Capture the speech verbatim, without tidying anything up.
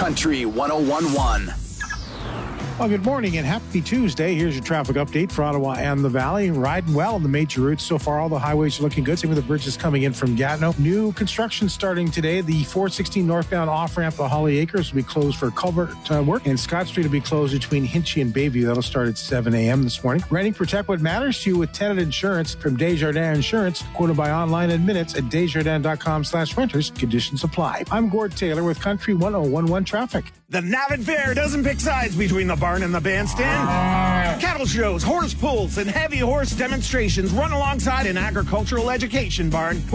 Country one oh one point one. Well, good morning and happy Tuesday. Here's your traffic update for Ottawa and the Valley. Riding well on the major routes so far. All the highways are looking good. Same with the bridges coming in from Gatineau. New construction starting today. The four sixteen northbound off-ramp to Holly Acres will be closed for culvert uh, work. And Scott Street will be closed between Hinchy and Bayview. That'll start at seven a.m. this morning. Renting Protect What Matters to You with Tenant Insurance from Desjardins Insurance. Quoted by online and minutes at desjardins.com slash renters. Conditions apply. I'm Gord Taylor with Country one oh one point one traffic. The Navan Fair doesn't pick sides between the barn and the bandstand. Cattle shows, horse pulls, and heavy horse demonstrations run alongside an agricultural education barn